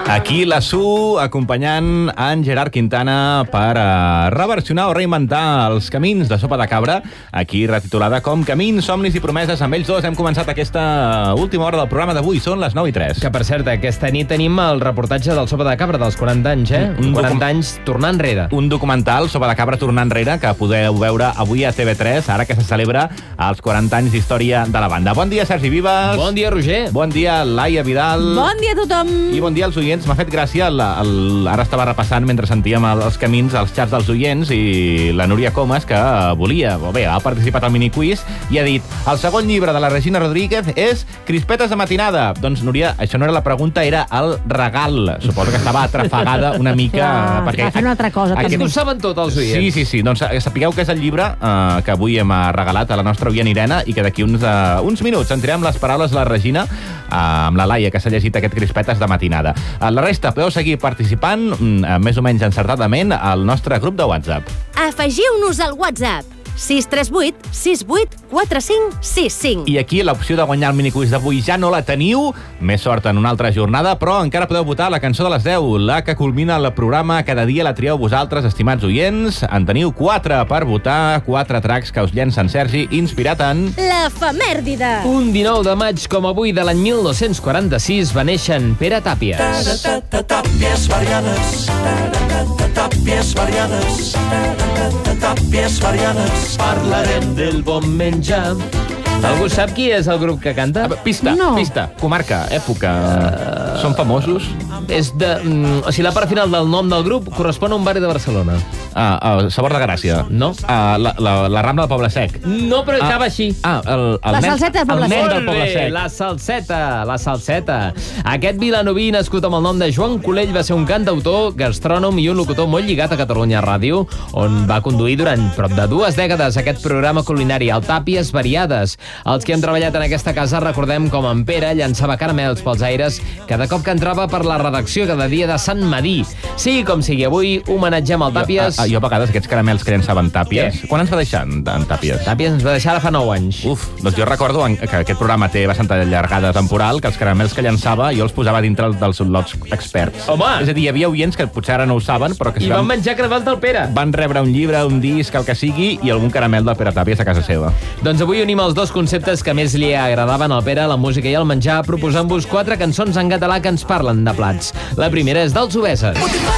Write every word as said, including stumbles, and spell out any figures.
Aquí la Su acompanyant en Gerard Quintana per uh, reversionar o reinventar els camins de Sopa de Cabra, aquí retitulada com Camins, Somnis i Promeses. Amb ells dos hem començat aquesta última hora del programa d'avui, són les nou i tres. Que, per cert, aquesta nit tenim el reportatge del Sopa de Cabra dels quaranta anys, eh? Un quaranta anys tornar enrere. Un documental, Sopa de Cabra tornar enrere, que podeu veure avui a T V tres, ara que se celebra els quaranta anys d'història de la banda. Bon dia, Sergi Vives. Bon dia, Roger. Bon dia, Laia Vidal. Bon dia a tothom. I bon dia als oients. M'ha fet gràcia, el, el, ara estava repassant mentre sentíem el, els camins, els xats dels oients, i la Núria Comas, que volia, o bé, ha participat al miniquiz i ha dit, el segon llibre de la Regina Rodríguez és Crispetes de matinada. Doncs, Núria, això no era la pregunta, era el regal. Suposo que estava atrafegada una mica... Clar, perquè clar, fent una altra cosa, aquest... també. Ho saben tot, els oients. Sí, sí, sí. Doncs sapigueu que és el llibre eh, que avui hem regalat a la nostra oient Irene i que d'aquí uns, uh, uns minuts sentirem les paraules de la Regina uh, amb la Laia, que s'ha llegit aquest Crispetes de matinada. Uh, la resta podeu seguir participant, uh, més o menys encertadament, al nostre grup de WhatsApp. Afegiu-nos al WhatsApp sis tres vuit sis vuit quatre cinc sis cinc. I aquí l'opció de guanyar el miniquiz d'avui ja no la teniu. Més sort en una altra jornada, però encara podeu votar la cançó de les deu, la que culmina el programa. Cada dia la trieu vosaltres, estimats oients. En teniu quatre per votar, quatre tracks que us llencen Sergi, inspirat en... L'efemèrdide. Un dinou de maig, com avui, de l'any mil nou-cents quaranta-sis, va néixer en Pere Tàpies. Tàpies variades, tàpies variades, tàpies variades. Parlarem del bon menjar. Algú sap qui és el grup que canta? Pista, No. pista, comarca, època... Uh... Són famosos? És de... Mm, o sigui, la part final del nom del grup correspon a un barri de Barcelona. Ah, uh, Sabor de Gràcia. No. Ah, la, la, la Rambla del Poble Sec. No, però Ah. acaba així. Ah, el, el La nen, salseta del Poble el nen Sec. del Poble Molt bé, Sec. la salseta, la salseta. Aquest vilanoví, nascut amb el nom de Joan Colell, va ser un cantautor, gastrònom i un locutor molt lligat a Catalunya Ràdio, on va conduir durant prop de dues dècades aquest programa culinari, el Tàpies Variades. Els que hem treballat en aquesta casa recordem com en Pere llançava caramels pels aires cada cop que entrava per la redacció cada dia de Sant Madí. Sí, com sigui, avui homenatgem el Tàpies. Jo, a, jo a vegades aquests caramels que llançaven Tàpies... Què? Quan ens va deixar en, en Tàpies? Tàpies ens va deixar ara fa nou anys. Uf, doncs jo recordo en, que aquest programa té bastanta llargada temporal, que els caramels que llançava jo els posava dintre dels lots experts. Home! És a dir, hi havia oients que potser ara no ho saben, però que I si van menjar caramels del Pere. van rebre un llibre, un disc, el que sigui, i algun caramel del Pere Tàpies a casa seva. Doncs avui unim els dos conceptes que més li agradaven al Pere, la música i el menjar, proposant-vos quatre cançons en català que ens parlen de plats. La primera és dels Obeses.